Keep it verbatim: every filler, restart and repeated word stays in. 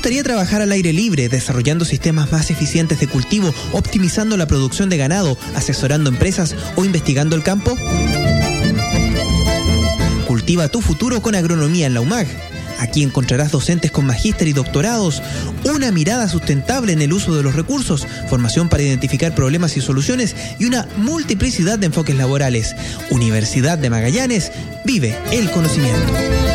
gustaría trabajar al aire libre, desarrollando sistemas más eficientes de cultivo, optimizando la producción de ganado, asesorando empresas o investigando el campo? Cultiva tu futuro con agronomía en la U M A G. Aquí encontrarás docentes con magíster y doctorados, una mirada sustentable en el uso de los recursos, formación para identificar problemas y soluciones y una multiplicidad de enfoques laborales. Universidad de Magallanes, vive el conocimiento.